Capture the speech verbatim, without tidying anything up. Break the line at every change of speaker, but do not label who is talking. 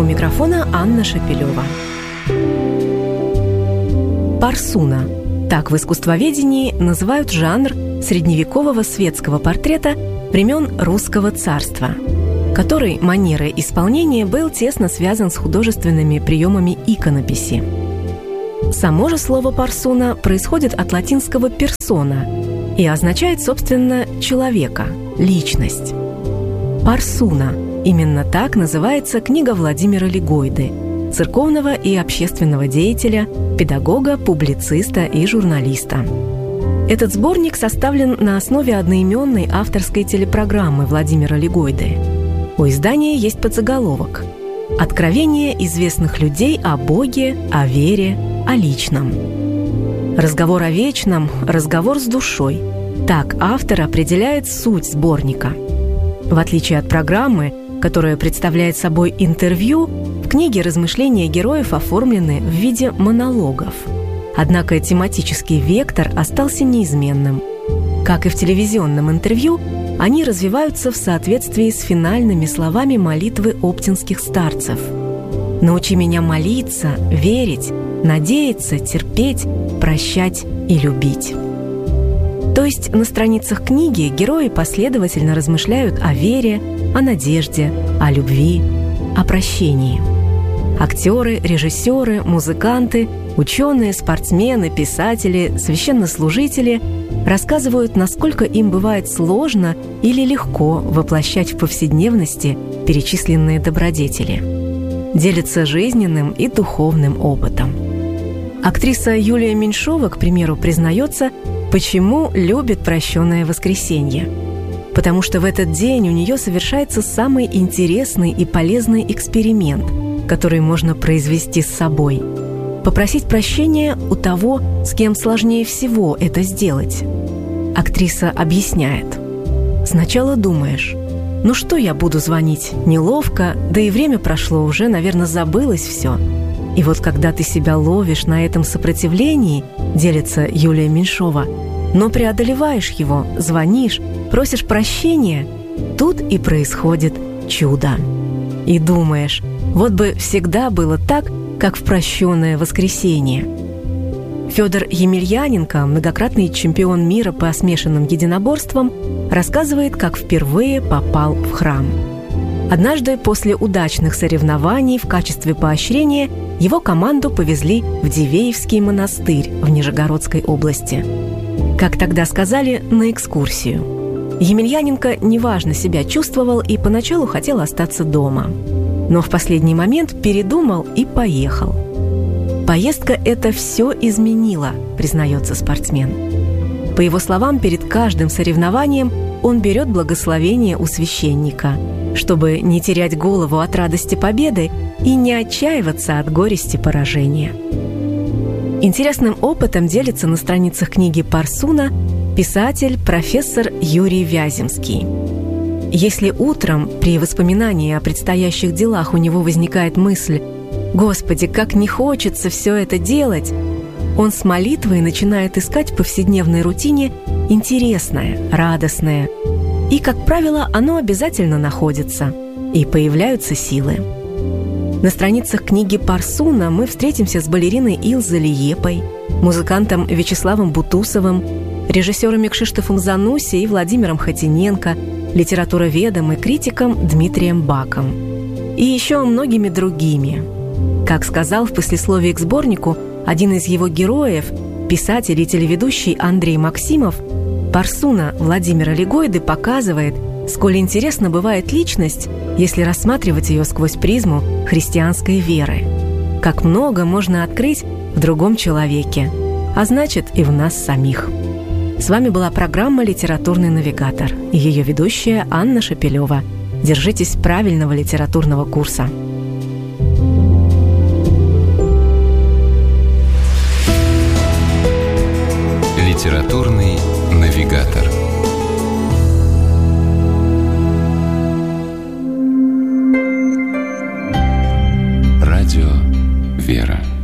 микрофона Анна Шапилева. Парсуна. Так в искусствоведении называют жанр средневекового светского портрета времен Русского царства, который манерой исполнения был тесно связан с художественными приемами иконописи. Само же слово «парсуна» происходит от латинского «персона» и означает, собственно, человека, личность. «Парсуна» – именно так называется книга Владимира Лигойды, церковного и общественного деятеля, педагога, публициста и журналиста. Этот сборник составлен на основе одноименной авторской телепрограммы Владимира Лигойды. У издания есть подзаголовок «Откровения известных людей о Боге, о вере, о личном». Разговор о вечном – разговор с душой. Так автор определяет суть сборника. В отличие от программы, которая представляет собой интервью, в книге размышления героев оформлены в виде монологов. Однако тематический вектор остался неизменным. Как и в телевизионном интервью, они развиваются в соответствии с финальными словами молитвы оптинских старцев. «Научи меня молиться, верить, надеяться, терпеть, прощать и любить». То есть на страницах книги герои последовательно размышляют о вере, о надежде, о любви, о прощении. Актеры, режиссеры, музыканты, ученые, спортсмены, писатели, священнослужители рассказывают, насколько им бывает сложно или легко воплощать в повседневности перечисленные добродетели. Делятся жизненным и духовным опытом. Актриса Юлия Меньшова, к примеру, признается, почему любит прощенное воскресенье. Потому что в этот день у нее совершается самый интересный и полезный эксперимент, который можно произвести с собой. Попросить прощения у того, с кем сложнее всего это сделать. Актриса объясняет. Сначала думаешь, ну что я буду звонить, неловко, да и время прошло уже, наверное, забылось все. И вот когда ты себя ловишь на этом сопротивлении, делится Юлия Меньшова, но преодолеваешь его, звонишь, просишь прощения, тут и происходит чудо. И думаешь, вот бы всегда было так, как в прощенное воскресенье. Федор Емельяненко, многократный чемпион мира по смешанным единоборствам, рассказывает, как впервые попал в храм. Однажды после удачных соревнований в качестве поощрения его команду повезли в Дивеевский монастырь в Нижегородской области. Как тогда сказали, на экскурсию. Емельяненко неважно себя чувствовал и поначалу хотел остаться дома. Но в последний момент передумал и поехал. Поездка это все изменила, признается спортсмен. По его словам, перед каждым соревнованием он берет благословение у священника, чтобы не терять голову от радости победы и не отчаиваться от горести поражения. Интересным опытом делится на страницах книги «Парсуна» писатель, профессор Юрий Вяземский. Если утром при воспоминании о предстоящих делах у него возникает мысль «Господи, как не хочется все это делать», он с молитвой начинает искать в повседневной рутине интересное, радостное. И, как правило, оно обязательно находится, и появляются силы. На страницах книги «Парсуна» мы встретимся с балериной Илзой Лиепой, музыкантом Вячеславом Бутусовым, режиссерами Кшиштофом Зануси и Владимиром Хотиненко, литературоведом и критиком Дмитрием Баком. И еще многими другими. Как сказал в послесловии к сборнику один из его героев, писатель и телеведущий Андрей Максимов, «Парсуна» Владимира Лигойды показывает, сколь интересна бывает личность, если рассматривать ее сквозь призму христианской веры. Как много можно открыть в другом человеке, а значит и в нас самих. С вами была программа «Литературный навигатор» и ее ведущая Анна Шапилева. Держитесь правильного литературного курса.
Литературный навигатор. Радио «Вера».